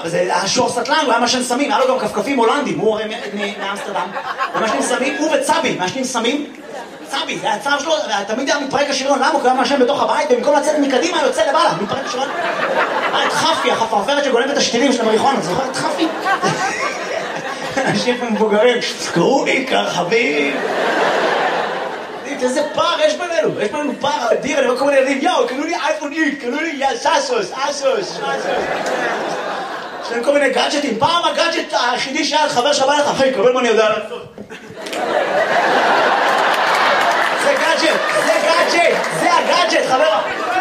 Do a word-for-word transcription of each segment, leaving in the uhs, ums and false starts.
זה השור סטלן, הוא היה מעשן סמים, היה לו גם כפכפים הולנדים, הוא הרי מאמסטרדם. הוא מעשנים סמים, הוא וצבי, מעשנים סמים. צבי, זה הצער שלו, תמיד היה מתפרק השריון, למה? הוא היה מעשן בתוך הבית, ובמקום לצאת מקדימה, יוצא לבעלה, מתפרק השריון. היה את חפי, החפרפרת שגונבת את השתילים של המריחונה, זוכר את חפי? אנשים מבוגרים, קראו עיקר חביב. איזה פער יש בינינו, יש בינינו פער אדיר, אני רואה כל מיני ילדים, יאו, קנו לי אייפון איקס, קנו לי סאסוס, אסוס, יש להם כל מיני גאדג'טים, פעם הגאדג'ט היחידי שהיה חבר שבא לך, אחי, קבל מה אני יודע לעשות. זה גאדג'ט, זה גאדג'ט, זה הגאדג'ט, חבר.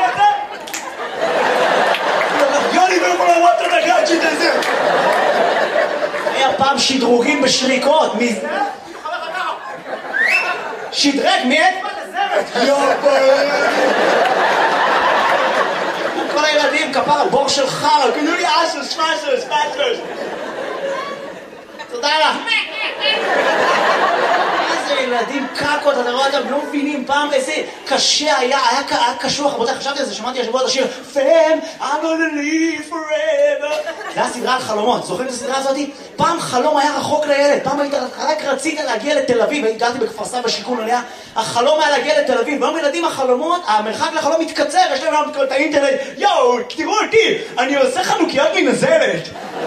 יוני לא יכול לראות את הגאדג'ט הזה. היה פעם שדרוגים בשריקות, מי זה? שדרג מאצבע לזרת. יופי. כל הילדים, כפר הבור של חר, קנו לי אסוס, פסוס, פסוס. תודה לך. איזה ילדים קקות, אתה רואה אותם, לא מבינים פעם איזה קשה היה, היה קשוח, רבותיי, חשבתי על זה, שמעתי השבוע את השיר Fam, I'm gonna live forever. זה היה סדרה על חלומות, זוכרים את הסדרה הזאת? פעם חלום היה רחוק לילד, פעם היית, רק רצית להגיע לתל אביב, גרתי בכפר סבא בשיכון עליה, החלום היה להגיע לתל אביב, והיום ילדים החלומות, המרחק לחלום מתקצר, יש להם היום את האינטרנט, יואו, תראו אותי, אני עושה חנוכיות מנזלת.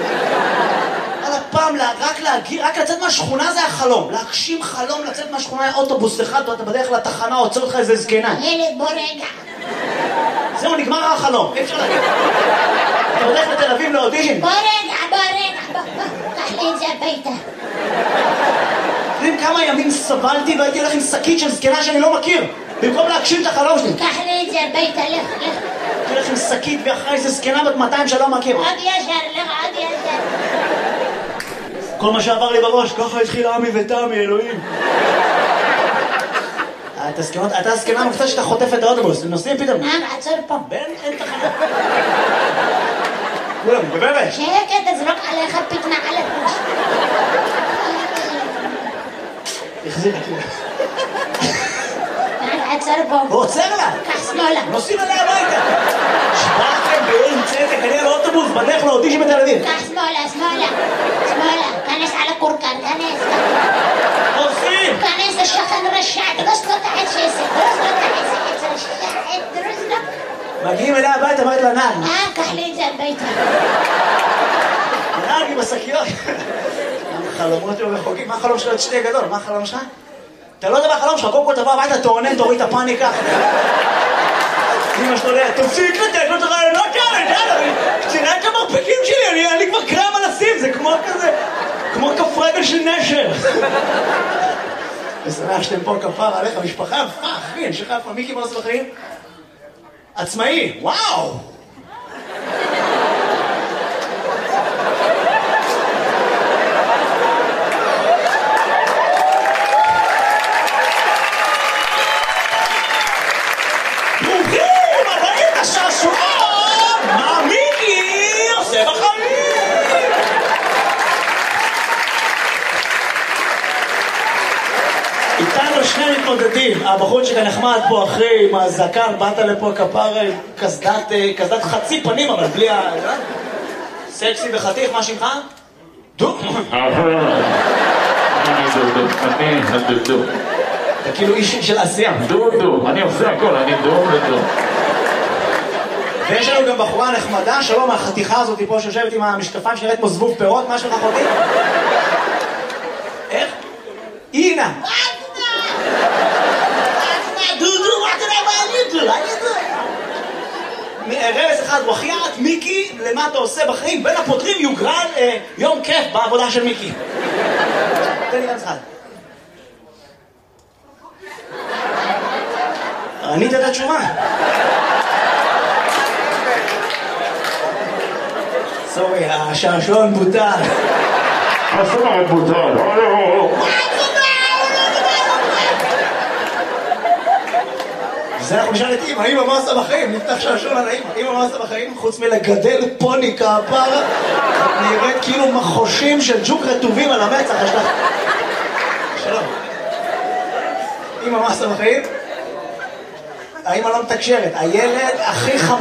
פעם רק להגיע, רק לצאת מהשכונה זה החלום, להגשים חלום, לצאת מהשכונה היה אוטובוס אחד, אתה בדרך לתחנה, עוצר אותך איזה זקנה. ילד בוא רגע. זהו, נגמר החלום, אי אפשר להגיד. אתה בדרך לתל אביב לאודישן. בוא רגע, בוא רגע, קח לי את זה הביתה. יודעים כמה ימים סבלתי והייתי הולך עם שקית של זקנה שאני לא מכיר, במקום להגשים את החלום שלי. קח לי את זה הביתה, לך, לך. הייתי הולך עם שקית ואחרי איזה זקנה בת מאתיים שלא מכיר. עוד ישר, לך, עוד ישר. כל מה שעבר לי בראש, ככה התחיל עמי ותמי, אלוהים. אתה הסכנה מופתע שאתה חוטף את האוטובוס, נוסעים פתאום. מה, עצור פה. בן, אין תחנה. כולם, בבבת. שקט, תזרוק עליך פתנה על הפוש. החזיר את זה. עצור פה. הוא עוצר לה. קח שמאלה. נוסעים עליה הביתה. שבאתם באין צדק, אני על האוטובוס, בדרך לאודישן בתל אביב. קח שמאלה, שמאלה. שמאלה. כנס על הקורקן, כנס. עושים. כנס לשכן רשע, דרוס לו תחת שסק, דרוס לו תחת שסק, רשע, דרוס לו. מגיעים אליה הביתה, אמרת לה נעל. אה, קח לי את זה הביתה. נעל עם השקיות. חלומות היו רחוקים, מה החלום שלו את שתי גדול? מה החלום שלך? אתה לא יודע מה החלום שלך, קודם כל תבוא הביתה, תעונן, תוריד את הפאניקה. אמא שלו יודע, תפסיק לתת לו את הרעיונות כאלה, יאללה, תראה את המרפקים שלי, אני כבר קרם על הסים, זה כמו כזה, כמו כף רגל של נשר. ושמח שאתם פה כפר עליך, משפחה יפה, אחי, אני שלך יפה, מיקי מרס בחיים? עצמאי, וואו! איתנו שני מתמודדים, הבחור שכאן נחמד פה אחרי עם הזקן, באת לפה כפר כסדת חצי פנים אבל בלי ה... סקסי וחתיך, מה שמך? דו? אני דו, אני הדו. אתה כאילו איש של עשייה. דו דו, אני עושה הכל, אני דו ודו. ויש לנו גם בחורה נחמדה, שלום מהחתיכה הזאת פה שיושבת עם המשקפיים שנראית כמו זבוב פירות, משהו לך חותי? איך? אינה! רמז אחד, בחייאת, מיקי, למה אתה עושה בחיים? בין הפותרים יוגרל יום כיף בעבודה של מיקי. תן לי רמז אחד. ענית את התשובה. סורי, השעשועון בוטל. השעשועון בוטל. זה אנחנו נשאל את אמא, אמא מה עושה בחיים? נפתח שעשועון על האמא. אמא מה עושה בחיים? חוץ מלגדל פוני כפרה, נראית כאילו מחושים של ג'וק רטובים על המצח. יש לך... שלום. אמא מה עושה בחיים? האמא לא מתקשרת. הילד הכי חמור